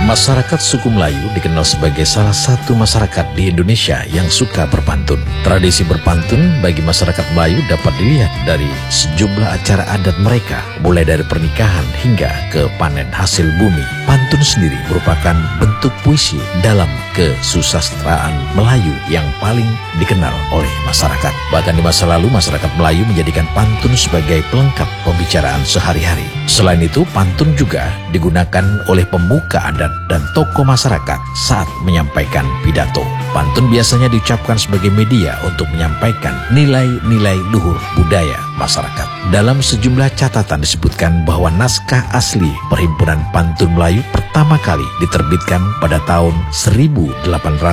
Masyarakat suku Melayu dikenal sebagai salah satu masyarakat di Indonesia yang suka berpantun. Tradisi berpantun bagi masyarakat Melayu dapat dilihat dari sejumlah acara adat mereka, mulai dari pernikahan hingga ke panen hasil bumi. Pantun sendiri merupakan bentuk puisi dalam kesusastraan Melayu yang paling dikenal oleh masyarakat. Bahkan di masa lalu, masyarakat Melayu menjadikan pantun sebagai pelengkap pembicaraan sehari-hari. Selain itu, pantun juga digunakan oleh pemuka adat dan tokoh masyarakat saat menyampaikan pidato. Pantun biasanya diucapkan sebagai media untuk menyampaikan nilai-nilai luhur budaya masyarakat. Dalam sejumlah catatan disebutkan bahwa naskah asli Perhimpunan Pantun Melayu pertama kali diterbitkan pada tahun 1877.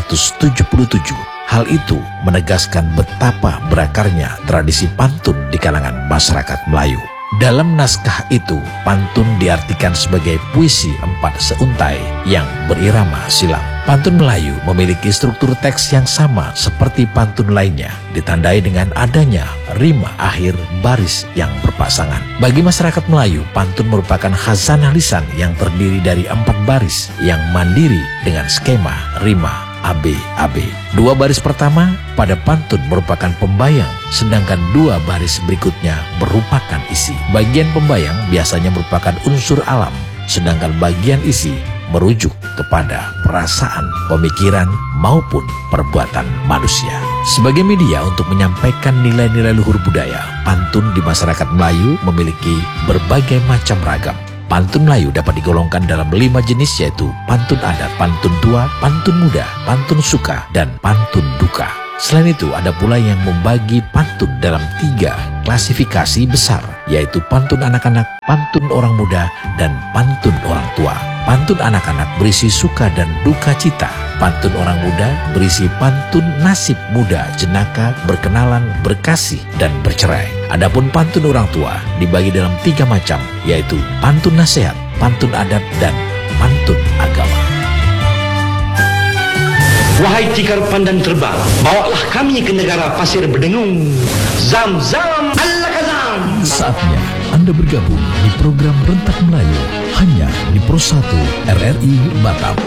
Hal itu menegaskan betapa berakarnya tradisi pantun di kalangan masyarakat Melayu. Dalam naskah itu, pantun diartikan sebagai puisi empat seuntai yang berirama silang. Pantun Melayu memiliki struktur teks yang sama seperti pantun lainnya, ditandai dengan adanya rima akhir baris yang berpasangan. Bagi masyarakat Melayu, pantun merupakan khazanah lisan yang terdiri dari 4 baris yang mandiri dengan skema rima AB. 2 baris pertama pada pantun merupakan pembayang, sedangkan 2 baris berikutnya merupakan isi. Bagian pembayang biasanya merupakan unsur alam, sedangkan bagian isi merujuk kepada perasaan, pemikiran, maupun perbuatan manusia. Sebagai media untuk menyampaikan nilai-nilai luhur budaya, pantun di masyarakat Melayu memiliki berbagai macam ragam. Pantun Melayu dapat digolongkan dalam 5 jenis, yaitu pantun adat, pantun tua, pantun muda, pantun suka, dan pantun duka. Selain itu, ada pula yang membagi pantun dalam 3 klasifikasi besar, yaitu pantun anak-anak, pantun orang muda, dan pantun orang tua. Pantun anak-anak berisi suka dan duka cita. Pantun orang muda berisi pantun nasib muda, jenaka, berkenalan, berkasih, dan bercerai. Adapun pantun orang tua dibagi dalam 3 macam, yaitu pantun nasihat, pantun adat, dan pantun agama. Wahai tikar pandang terbang, bawalah kami ke negara pasir berdengung. Zam-zam, Allah-kazam. Saatnya Anda bergabung di program Rentak Melayu hanya di Pro 1 RRI Batam.